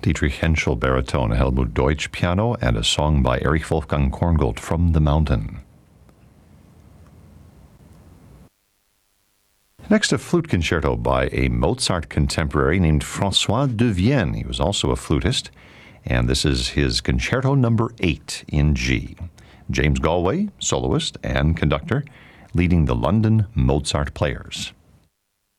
Dietrich Henschel baritone, Helmut Deutsch piano, and a song by Erich Wolfgang Korngold, From the Mountain. Next, a flute concerto by a Mozart contemporary named François de Vienne. He was also a flutist, and this is his Concerto Number 8 in G. James Galway, soloist and conductor, leading the London Mozart Players.